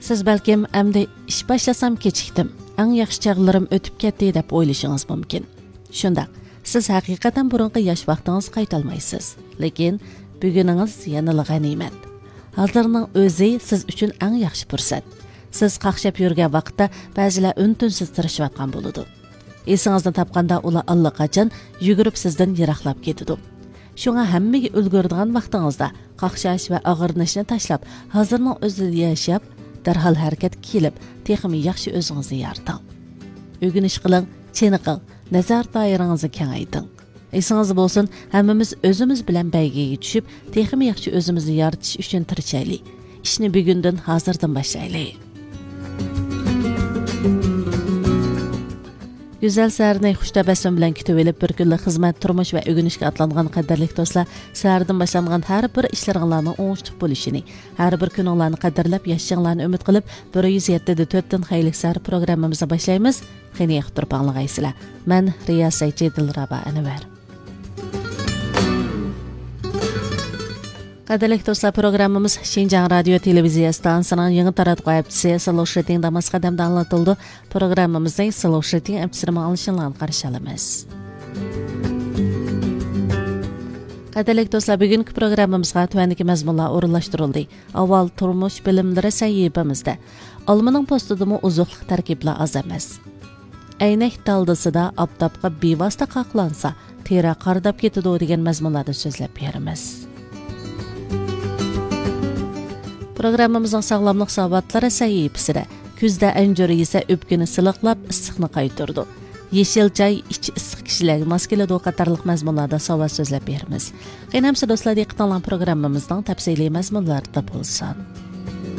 Siz balkim endi ish boshlasam kechikdim, eng yaxshi chaqlarim o'tib ketdi deb o'ylashingiz mumkin. Shundaq, siz haqiqatan burungi yosh vaqtingiz qaytolmaysiz, lekin buguningiz yanada g'animat. Hozirning o'zi siz uchun eng yaxshi fursat. Siz qaqshab yurgan vaqtda ba'zilar un-tunsiz tirishayotgan bo'ladi. Esingizni topganda ular allaqachon yugurib sizdan yiroqlab ketadi. Shunga hammaga ulguradigan vaqtingizda qaqshash va og'irnishni tashlab, hozirning o'zida yashab, darhol harakat kelib, texmi yaxshi o'zingizni yarating. O'rganish qiling, cheniqing, nazar doirangizni kengayting. Esingiz bo'lsin, hammamiz o'zimiz bilan baygaga tushib, texmi yaxshi o'zimizni yaratish uchun tirishaylik. Ishni bugundan, hozirdan boshlaylik. Güzel səhərni xush təbəssüm bilan kutib elib bir kunlik xizmat, turmush va o'rganishga atlangan qadrli do'stlar, səhərdən başlanğan har bir ishlaringizning o'ngishli bo'lishini, har bir kuninglarni qadrlab yashashinglarni umid qilib, 107.4 dan xayrli səhər programmamizni boshlaymiz. Qani yoqtirib anglag'aysizlar. Men Riyosatchi Dilraba Anvar. Qadrli do'stlar, programmamiz Şinjan Radio Televiziya stansiyasining yangi taratquv apchisi Slow Shooting damas qadamda anlatildi. Programmamizning Slow Shooting apchisini alishinglarni qarshi olamiz. Qadrli do'stlar, bugungi programmamizga tuvandagi mazmunlar o'rinlashtirildi. Avval turmush bilimlari sahifamizda olmaning postidami uzuqliq tarkiblar oz emas. Aynak taldisida oftobga bevosita qoqlansa, teri qardab ketadi degan mazmunlarda so'zlab beramiz. Programmamızın sağlamlıq savatları sahifasida kuzda anjur esa o'pkani siliqlab issiqni qaytardi. Yeşil çay ichi issiq kishilarga mos keladi qatorliq mazmunlarda savat so'zlab beramiz. Qaynamsa do'stlar, diqqat qiling, programmamizning tafsiliy mazmunlarida bo'lsin.